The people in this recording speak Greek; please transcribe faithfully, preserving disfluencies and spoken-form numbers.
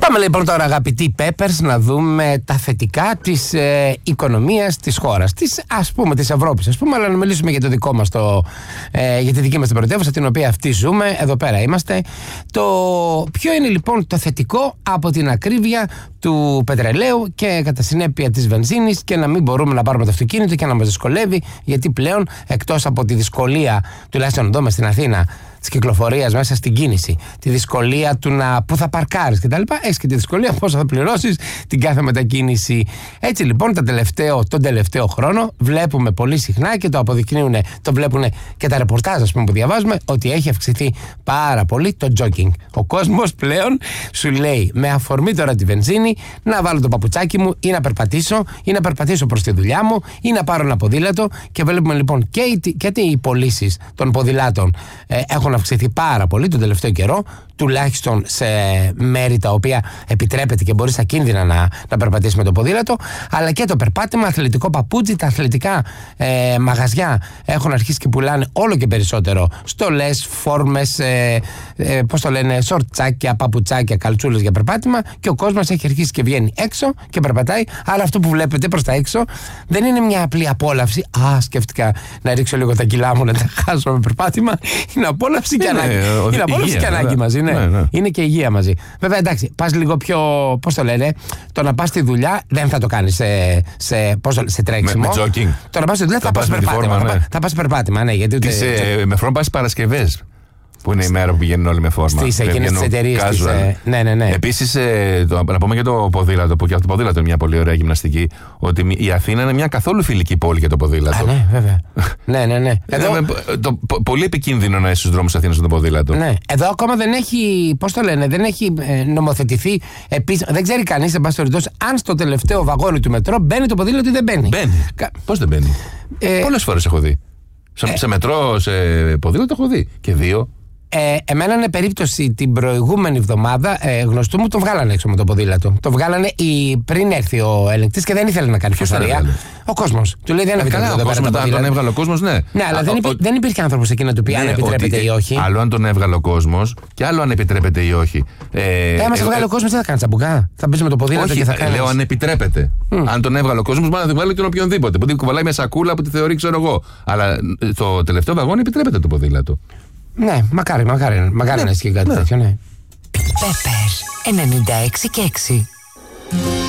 Πάμε λοιπόν τώρα, αγαπητοί Peppers, να δούμε τα θετικά της ε, οικονομίας της χώρας, της, ας πούμε της Ευρώπης, ας πούμε, αλλά να μιλήσουμε για το δικό μας το, ε, για τη δική μας την πρωτεύουσα, την οποία αυτή ζούμε, εδώ πέρα είμαστε. Το ποιο είναι λοιπόν το θετικό από την ακρίβεια του πετρελαίου και κατά συνέπεια της βενζίνης, και να μην μπορούμε να πάρουμε το αυτοκίνητο και να μας δυσκολεύει, γιατί πλέον εκτός από τη δυσκολία, τουλάχιστον εδώ μες στην Αθήνα, της κυκλοφορίας μέσα στην κίνηση, τη δυσκολία του να πού θα παρκάρεις κτλ., έχεις και τη δυσκολία πόσο θα πληρώσεις την κάθε μετακίνηση. Έτσι λοιπόν το τελευταίο, τον τελευταίο χρόνο βλέπουμε πολύ συχνά, και το αποδεικνύουν, το βλέπουν και τα ρεπορτάζ, ας πούμε, που διαβάζουμε, ότι έχει αυξηθεί πάρα πολύ το jogging. Ο κόσμος πλέον σου λέει, με αφορμή τώρα τη βενζίνη, να βάλω το παπουτσάκι μου ή να περπατήσω ή να περπατήσω προς τη δουλειά μου ή να πάρω ένα ποδήλατο. Και βλέπουμε λοιπόν και οι, και οι πωλήσεις των ποδηλάτων ε, έχουν αυξηθεί πάρα πολύ τον τελευταίο καιρό, τουλάχιστον σε μέρη τα οποία επιτρέπεται και μπορείς ακίνδυνα να, να περπατήσεις με το ποδήλατο, αλλά και το περπάτημα, αθλητικό παπούτσι, τα αθλητικά ε, μαγαζιά έχουν αρχίσει και πουλάνε όλο και περισσότερο στολές, φόρμες, ε, ε, πώς το λένε, σορτσάκια, παπουτσάκια, καλτσούλες για περπάτημα, και ο κόσμος έχει αρχίσει και βγαίνει έξω και περπατάει. Αλλά αυτό που βλέπετε προς τα έξω δεν είναι μια απλή απόλαυση. Α, σκέφτηκα να ρίξω λίγο τα κιλά μου, να τα χάσω με περπάτημα. Είναι απόλαυση και ανάγκη. Είναι απόλαυση και ανάγκη μαζί, ναι. Ναι, ναι. Είναι και υγεία μαζί. Βέβαια, εντάξει, πας λίγο πιο. Πώς το λένε, το να πας στη δουλειά δεν θα το κάνεις σε, σε, πώς, σε τρέξιμο. Με, με jogging. Το να πας στη δουλειά θα, θα πας περπάτημα. Φόρμα, ναι. Θα, θα πας περπάτημα, ναι. Γιατί ούτε, Τις, ε, με φόρμα πας Παρασκευές. Που είναι η μέρα που πηγαίνουν όλοι με φόρμα. Στις εκείνες τις εταιρείες. Ε, ναι, ναι, ναι. Επίσης, ε, το, να πούμε για το ποδήλατο, που και αυτό το ποδήλατο είναι μια πολύ ωραία γυμναστική, ότι η Αθήνα είναι μια καθόλου φιλική πόλη για το ποδήλατο. Α, ναι, βέβαια. ναι, ναι, ναι. Εδώ, ε, το, πο, πολύ επικίνδυνο να είσαι στους δρόμους Αθήνας με το ποδήλατο. Ναι. Εδώ ακόμα δεν έχει, πώς το λένε, δεν έχει ε, νομοθετηθεί επίσημα. Δεν ξέρει κανείς, εν πάση περιπτώσει, αν στο τελευταίο βαγόνι του μετρό μπαίνει το ποδήλατο ή δεν μπαίνει. Μπαίνει. Κα... Πώς δεν μπαίνει. Ε, Πολλές φορές έχω δει. Σε, ε, σε μετρό, σε ποδήλατο έχω δει. Και δύο. Ε, εμένα είναι περίπτωση την προηγούμενη εβδομάδα, ε, γνωστού μου, το βγάλανε έξω με το ποδήλατο. Το βγάλανε η, πριν έρθει ο ελεγκτής και δεν ήθελε να κάνει φασαρία. Ο κόσμος. Του λέει δεν είναι καλά. Ο κόσμος, αν τον έβγαλε ο κόσμος, ναι. Ναι, αλλά Α, δεν, υπή, ο, δεν υπήρχε άνθρωπος εκεί να του πει ναι, αν επιτρέπεται ότι, ή όχι. Άλλο αν τον έβγαλε ο κόσμος και άλλο αν επιτρέπεται ή όχι. Ε, ε, μας έβγαλε ο κόσμος, δεν θα κάνει τσαμπουκά. Θα μπει με το ποδήλατο όχι, και θα κάνει. Λέω αν επιτρέπεται. Mm. Αν τον έβγαλε ο κόσμος, μπορεί να τον βγάλει τον οποιονδήποτε. Που την κουβαλάει με σακούλα που τη θεωρεί, ξέρω εγώ. Αλλά το τελευταίο βαγόνι επιτρέπεται το ποδήλατο. Ναι, μακάρι, μακάρι, μακάρι ναι, να ισχύει κάτι ναι. τέτοιο, ναι. Peppers ενενήντα έξι και έξι.